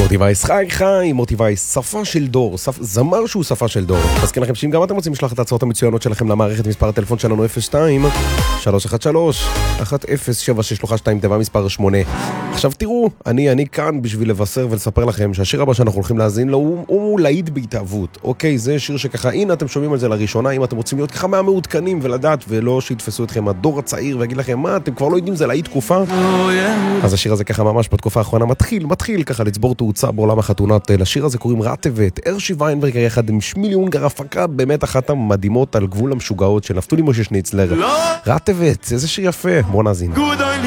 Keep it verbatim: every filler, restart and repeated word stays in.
מוטי וייס חי חי, מוטי וייס, שפה של דור, שפ... זמר שהוא שפה של דור. אז כן לכם שאם גם אתם רוצים לשלוח את ההצעות המצוינות שלכם למערכת, מספר הטלפון שלנו אפס שתיים שלוש אחת שלוש אחת אפס שבע שש שלוחה שתיים, תיבה מספר שמונה. עכשיו תראו, אני אני כאן בשביל לבשר ולספר לכם שהשיר הבא שאנחנו הולכים להזין לו הוא, הוא להיט בהתאהבות. אוקיי, זה שיר שככה, הנה אתם שומעים על זה לראשונה, אם אתם רוצים להיות ככה מהמעודכנים ולדעת ולא שיתפסו אתכם הדור הצעיר ויגיד לכם מה, אתם כבר לא יודעים, זה להיט תקופה. אז השיר הזה ככה ממש בתקופה האחרונה מתחיל, מתחיל ככה לצבור תאוצה בעולם החתונות. לשיר הזה קוראים רטבת, ארשי ויינברג יחד עם שמילי אונגר, הפקה באמת אחת המדהימות על גבול המשוגעות של נפתולי משה שניצלר. רטבת, איזה שיר יפה, בוא נאזין.